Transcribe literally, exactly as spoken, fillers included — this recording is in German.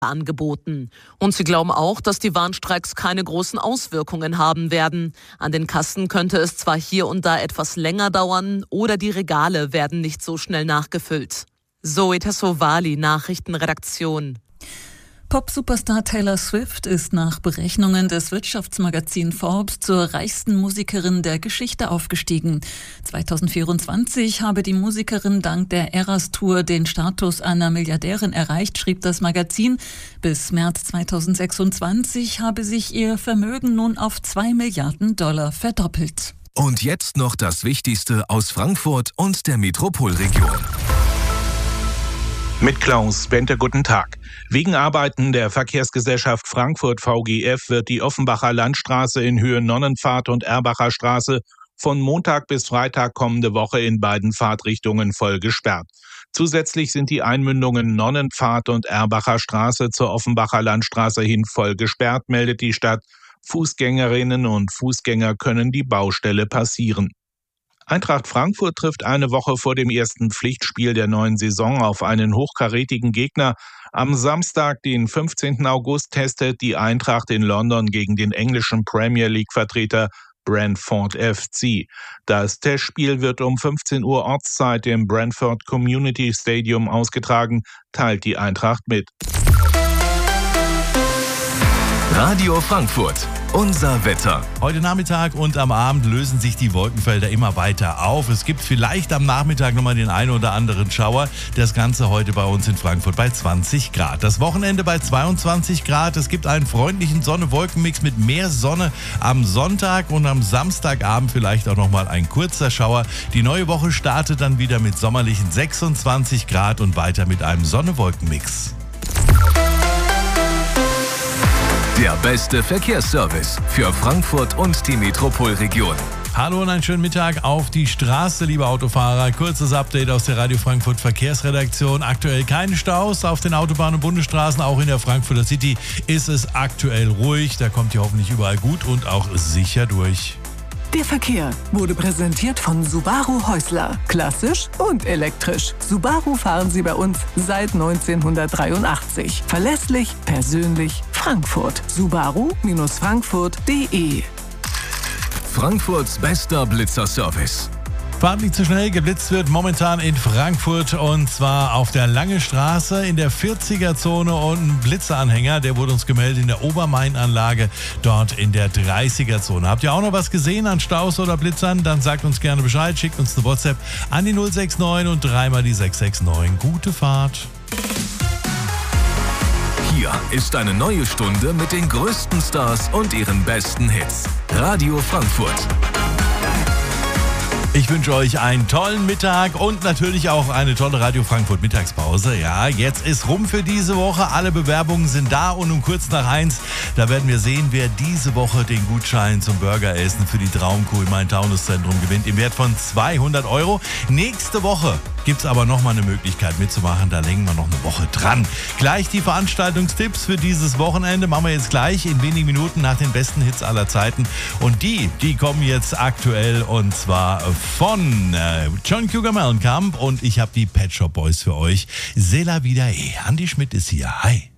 angeboten. Und sie glauben auch, dass die Warnstreiks keine großen Auswirkungen haben werden. An den Kassen könnte es zwar hier und da etwas länger dauern oder die Regale werden nicht so schnell nachgefüllt. Zoe Tassovali, Nachrichtenredaktion. Pop-Superstar Taylor Swift ist nach Berechnungen des Wirtschaftsmagazin Forbes zur reichsten Musikerin der Geschichte aufgestiegen. zwanzig vierundzwanzig habe die Musikerin dank der Eras Tour den Status einer Milliardärin erreicht, schrieb das Magazin. Bis März zwanzig sechsundzwanzig habe sich ihr Vermögen nun auf zwei Milliarden Dollar verdoppelt. Und jetzt noch das Wichtigste aus Frankfurt und der Metropolregion. Mit Klaus Bente, guten Tag. Wegen Arbeiten der Verkehrsgesellschaft Frankfurt V G F wird die Offenbacher Landstraße in Höhe Nonnenpfad und Erbacher Straße von Montag bis Freitag kommende Woche in beiden Fahrtrichtungen voll gesperrt. Zusätzlich sind die Einmündungen Nonnenpfad und Erbacher Straße zur Offenbacher Landstraße hin voll gesperrt, meldet die Stadt. Fußgängerinnen und Fußgänger können die Baustelle passieren. Eintracht Frankfurt trifft eine Woche vor dem ersten Pflichtspiel der neuen Saison auf einen hochkarätigen Gegner. Am Samstag, den fünfzehnten August, testet die Eintracht in London gegen den englischen Premier League-Vertreter Brentford F C. Das Testspiel wird um fünfzehn Uhr Ortszeit im Brentford Community Stadium ausgetragen, teilt die Eintracht mit. Radio Frankfurt, unser Wetter. Heute Nachmittag und am Abend lösen sich die Wolkenfelder immer weiter auf. Es gibt vielleicht am Nachmittag nochmal den einen oder anderen Schauer. Das Ganze heute bei uns in Frankfurt bei zwanzig Grad. Das Wochenende bei zweiundzwanzig Grad. Es gibt einen freundlichen Sonne-Wolken-Mix mit mehr Sonne am Sonntag und am Samstagabend vielleicht auch nochmal ein kurzer Schauer. Die neue Woche startet dann wieder mit sommerlichen sechsundzwanzig Grad und weiter mit einem Sonne-Wolken-Mix. Der beste Verkehrsservice für Frankfurt und die Metropolregion. Hallo und einen schönen Mittag auf die Straße, liebe Autofahrer. Kurzes Update aus der Radio Frankfurt Verkehrsredaktion. Aktuell keine Staus auf den Autobahnen und Bundesstraßen. Auch in der Frankfurter City ist es aktuell ruhig. Da kommt ihr hoffentlich überall gut und auch sicher durch. Der Verkehr wurde präsentiert von Subaru Häusler. Klassisch und elektrisch. Subaru fahren Sie bei uns seit neunzehnhundertdreiundachtzig. Verlässlich, persönlich, Frankfurt. Subaru Frankfurt punkt de. Frankfurts bester Blitzerservice. Fahrt nicht zu schnell, geblitzt wird momentan in Frankfurt und zwar auf der Lange Straße in der vierziger-Zone und ein Blitzeranhänger, der wurde uns gemeldet in der Obermain-Anlage, dort in der dreißiger-Zone. Habt ihr auch noch was gesehen an Staus oder Blitzern? Dann sagt uns gerne Bescheid, schickt uns eine WhatsApp an die null sechs neun und dreimal die sechs sechs neun. Gute Fahrt! Hier ist eine neue Stunde mit den größten Stars und ihren besten Hits. Radio Frankfurt. Ich wünsche euch einen tollen Mittag und natürlich auch eine tolle Radio Frankfurt Mittagspause. Ja, jetzt ist rum für diese Woche. Alle Bewerbungen sind da und um kurz nach eins, da werden wir sehen, wer diese Woche den Gutschein zum Burgeressen für die Traumkuh im Main-Taunus-Zentrum gewinnt im Wert von zweihundert Euro. Nächste Woche gibt's aber nochmal eine Möglichkeit mitzumachen. Da legen wir noch eine Woche dran. Gleich die Veranstaltungstipps für dieses Wochenende machen wir jetzt gleich in wenigen Minuten nach den besten Hits aller Zeiten. Und die, die kommen jetzt aktuell und zwar von äh, John Cougar Mellencamp und ich habe die Pet Shop Boys für euch. C'est la vida eh. Andi Schmidt ist hier. Hi.